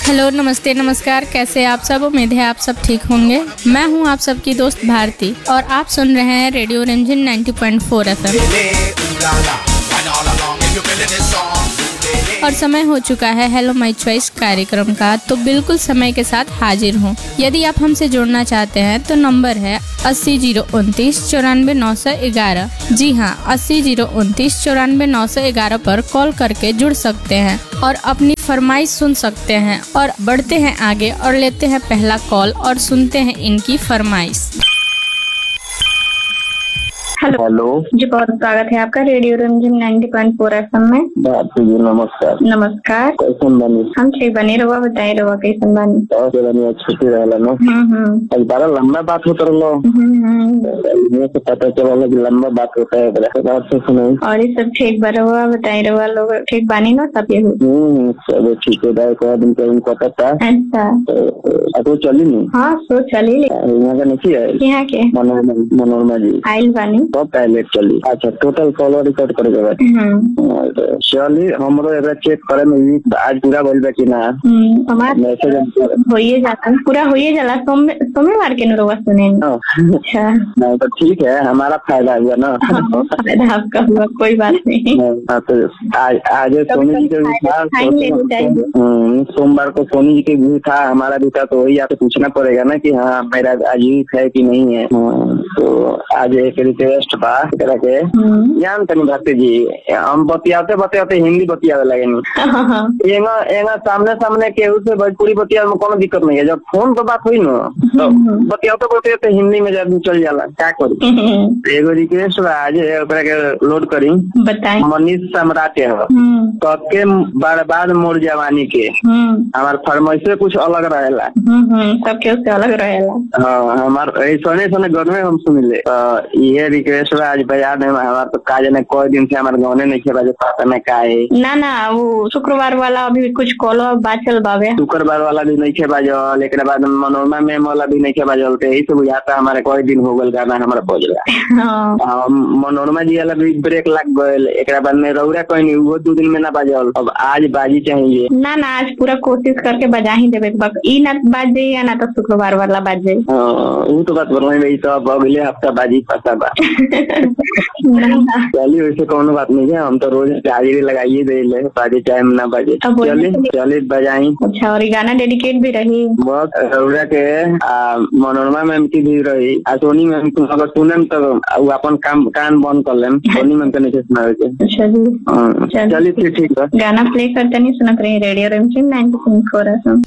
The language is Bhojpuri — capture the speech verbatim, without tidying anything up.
हेलो, नमस्ते, नमस्कार। कैसे आप सब? उम्मीद है आप सब ठीक होंगे। मैं हूं आप सबकी दोस्त भारती और आप सुन रहे हैं रेडियो रिमझिम नब्बे पॉइंट चार एफएम। और समय हो चुका है हेलो माय चॉइस कार्यक्रम का, तो बिल्कुल समय के साथ हाजिर हूँ। यदि आप हमसे जुड़ना चाहते हैं तो नंबर है अस्सी जीरो उनतीस चौरानवे नौ सौ ग्यारह। जी हाँ, अस्सी जीरो उनतीस चौरानवे नौ सौ ग्यारह पर कॉल करके जुड़ सकते हैं और अपनी फरमाइश सुन सकते हैं। और बढ़ते हैं आगे और लेते हैं पहला कॉल और सुनते हैं इनकी फरमाइश। हेलो हेलो जी, बहुत स्वागत है आपका रेडियो रिमझिम नब्बे पॉइंट चार एफएम में। भारती जी नमस्कार। नमस्कार। कैसन बनी? हम ठीक बनी रहुआ, बताइए रहुआ कैसन बनी? और बनी छुट्टी रहला ना। हम्म हम्म एक बार लंबा बात होता रहो, हम्म से पता चला कि लंबा बात होता है। बात से सुनो और ये सब ठीक बा रहुआ, बताइए रहुआ लोग ठीक बानी ना सब? ये हम्म सब ठीक है। एक दिन का उनको पता था। अच्छा तो चली नहीं। हाँ, सो चली यहाँ का नहीं है। यहाँ के मनोरमा मनोरमा जी आइल बानी सब पहले चली। अच्छा, टोटल कॉल रिकॉर्ड करेगा बाद चली। हमरो एक चेक करे में आज पूरा बोल बे कि ना। हमार मैसेज होइए जाता, पूरा होइए जाला। सोमवार के नुरवा सुने। अच्छा नहीं तो ठीक है, हमारा फायदा हुआ ना। फायदा आपका हुआ, कोई बात नहीं। हाँ, तो आज आज सोनी जी के भी था। सोमवार को सोनी जी के भी था, हमारा भी था। तो वही आपसे पूछना पड़ेगा ना कि हाँ मेरा अजीब है कि नहीं है। तो आज एक रिक्वेस्ट बा के जान तनी भारती जी, हम बतियाते बतियाते हिंदी बतियावे लगे नहीं। एंगा एंगा सामने सामने केहू से भोजपुरी बतिया में कोनो दिक्कत नहीं है। जब फोन पर बात हुई ना तो बतियाते बतियाते हिंदी में जब चल जाला, क्या करी। एगो रिक्वेस्ट बा आज ओकरा के लोड करी। बताई। मनीष सम्राट है कके बर्बाद मोर जवानी के। हमार फरमाइश कुछ अलग रहेला। सबके उससे अलग रहेला। हाँ, हमार ऐसे ऐसे घर में हम सुन ले। ये रिक्वेस्ट आज बजा दे। हमार तो काज ने कोई दिन से हमारे गाँव नहीं खेला, पता नहीं का है। ना ना, वो शुक्रवार वाला अभी कुछ कॉलो बाचल बावे। शुक्रवार वाला भी नहीं खे बाजल, एक बाद मनोरमा मैम वाला भी नहीं खे बाजल। यही सब बुझाता हमारे कोई दिन हो गल गाना हमारा पहुंच। मनोरमा जी वाला भी ब्रेक लग गए। एक बाद में रौरा कोई नहीं, वो दो दिन में ना बाजल। अब आज बाजी चाहिए। ना ना, आज पूरा कोशिश करके बजा ही देवे। ई ना बाज जाये या ना तो शुक्रवार वाला बाज जाये। वो तो बात बोल रही तो अब अगले हफ्ता बाजी पता बा। चलिए, वैसे कोनो बात नहीं है। हम तो रोज हाजिरी लगाइए दे ले, बाजे टाइम ना बाजे। चलिए चलिए बजाई। अच्छा, और गाना डेडिकेट भी रही बहुत रौरा के मनोरमा मैम की भी रही। आ सोनी मैम अगर सुने तो वो अपन काम कान बंद कर लें। सोनी मैम के नहीं सुना। अच्छा जी, चलिए फिर ठीक है। गाना प्ले करते नहीं सुनत रही रेडियो रिमझिम नब्बे पॉइंट चार एफएम।